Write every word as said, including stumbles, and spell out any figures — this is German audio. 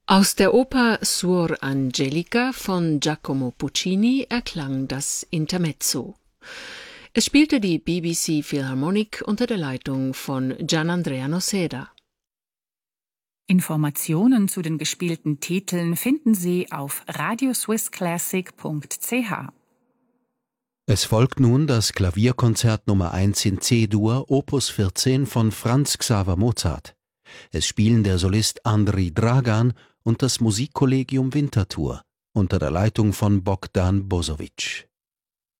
Aus der Oper Suor Angelica von Giacomo Puccini erklang das Intermezzo. Es spielte die B B C Philharmonic unter der Leitung von Gianandrea Noseda. Informationen zu den gespielten Titeln finden Sie auf radioswissclassic punkt c h. Es folgt nun das Klavierkonzert Nummer eins in C-Dur, Opus vierzehn von Franz Xaver Mozart. Es spielen der Solist Andrij Dragan und das Musikkollegium Winterthur unter der Leitung von Bogdan Bosovic.